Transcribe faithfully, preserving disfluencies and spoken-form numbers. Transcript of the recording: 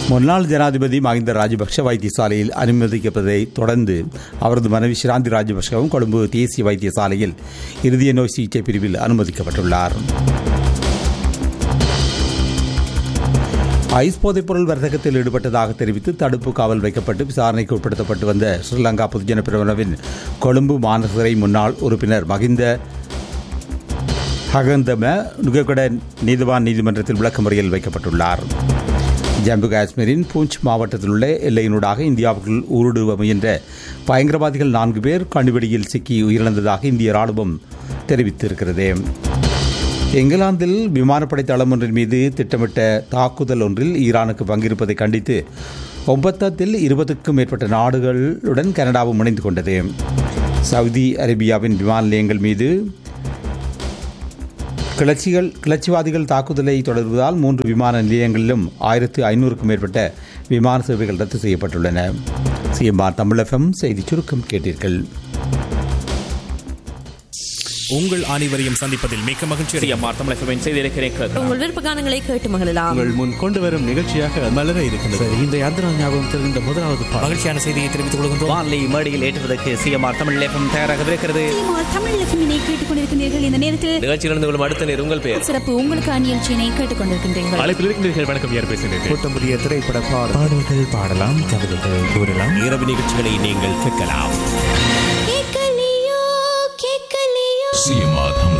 முன்னாள் ஜனாதிபதி மஹிந்த ராஜபக்ஷ வைத்தியசாலையில் அனுமதிக்கப்பட்டதை தொடர்ந்து அவரது மனைவி ஷிராந்தி ராஜபக்ஷவும் கொழும்பு தேசிய வைத்தியசாலையில் இருதய நோய் சிகிச்சை பிரிவில் அனுமதிக்கப்பட்டுள்ளார். ஐஸ் போதைப்பொருள் வர்த்தகத்தில் ஈடுபட்டதாக தெரிவித்து தடுப்பு காவல் வைக்கப்பட்டு விசாரணைக்கு உட்படுத்தப்பட்டு வந்த ஸ்ரீலங்கா பொதுஜன பிரமுனவின் கொழும்பு மாநகரை முன்னாள் உறுப்பினர் மஹிந்த ஹகந்தம நுககொட நீதிவான் நீதிமன்றத்தில் விளக்கமறியல் வைக்கப்பட்டுள்ளார். ஜம்மு காஷ்மீரின் பூஞ்ச் மாவட்டத்தில் உள்ள எல்லையினூடாக இந்தியாவுக்குள் ஊடுருவ முயன்ற பயங்கரவாதிகள் நான்கு பேர் கண்டுபிடியில் சிக்கி உயிரிழந்ததாக இந்திய ராணுவம் தெரிவித்திருக்கிறது. இங்கிலாந்தில் விமானப்படை தளம் ஒன்றின் மீது திட்டமிட்ட தாக்குதல் ஒன்றில் ஈரானுக்கு பங்கிருப்பதை கண்டித்து ஒப்பந்தத்தில் இருபதுக்கும் மேற்பட்ட நாடுகளுடன் கனடாவும் இணைந்து கொண்டது. சவுதி அரேபியாவின் விமான நிலையங்கள் மீது கிளர்ச்சிகள் கிளர்ச்சிவாதிகள் தாக்குதலை தொடர்வதால் மூன்று விமான நிலையங்களிலும் ஆயிரத்து ஐநூறுக்கும் மேற்பட்ட விமான சேவைகள் ரத்து செய்யப்பட்டுள்ளன. சிஎம்ஆர் தமிழ் எஃப்எம் செய்தி சுருக்கம் கேட்டீர்கள். உங்கள் அனைவரையும் சந்திப்பதில் மிக்க மகிழ்ச்சி. சிஎம்ஆர் தமிழ் எஃப்எம் செய்திருக்கிறேன். உங்கள் விருப்ப கானங்களை கேட்டு மகிழலாம். உங்கள் முன் கொண்டு வரும் நிகழ்ச்சியாக மலர இருக்கின்றது. இந்த யாத்திரா ஞாபகம் தெரிந்த முதலாவது மகிழ்ச்சியான செய்தியை தெரிவித்துக் கொள்கின்றோம். வான்லி மேடையில் ஏற்றுவதற்கு சிஎம்ஆர் தமிழ் எஃப்எம் தயாராக இருக்கிறது. தமிழ் எஃப்எம்மினை கேட்டுக் கொண்டிருக்கிறீர்கள். இந்த நேரத்தில் நிகழ்ச்சியில் இருந்து கொள்ளும் அடுத்த நேரம் உங்கள் பெயர் சிறப்பு உங்களுக்கு நிகழ்ச்சியினை கேட்டுக் கொண்டிருக்கின்றீர்கள். அழைப்பில் இருக்கின்றீர்கள். வணக்கம். யார் பேசுகிறீர்கள்? கூட்டம் புதிய திரைப்பட பாடல்கள் பாடலாம், கவிதைகள் கூறலாம். இரவு நிகழ்ச்சிகளை நீங்கள் கேட்கலாம். கேட்கலையோ கேட்கலையோ சிஎம்ஆர்